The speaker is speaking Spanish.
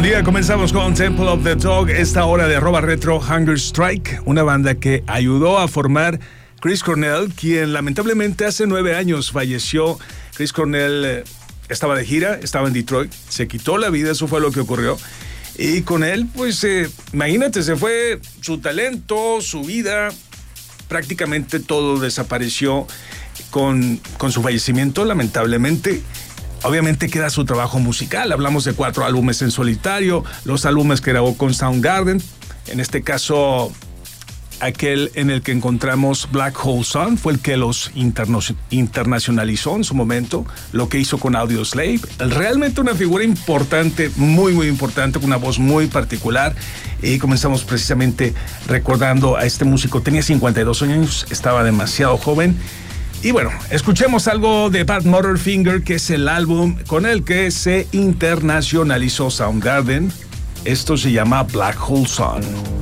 buen día, comenzamos con Temple of the Dog, esta hora de arroba retro Hunger Strike, una banda que ayudó a formar Chris Cornell, quien lamentablemente hace 9 años falleció. Chris Cornell estaba de gira, estaba en Detroit, se quitó la vida, eso fue lo que ocurrió. Y con él, pues, imagínate, se fue su talento, su vida, prácticamente todo desapareció con su fallecimiento, lamentablemente. Obviamente queda su trabajo musical, hablamos de 4 álbumes en solitario, los álbumes que grabó con Soundgarden, en este caso aquel en el que encontramos Black Hole Sun fue el que los internacionalizó en su momento, lo que hizo con Audioslave, realmente una figura importante, muy muy importante, con una voz muy particular, y comenzamos precisamente recordando a este músico, tenía 52 años, estaba demasiado joven. Y bueno, escuchemos algo de Bad Motorfinger, que es el álbum con el que se internacionalizó Soundgarden. Esto se llama Black Hole Sun.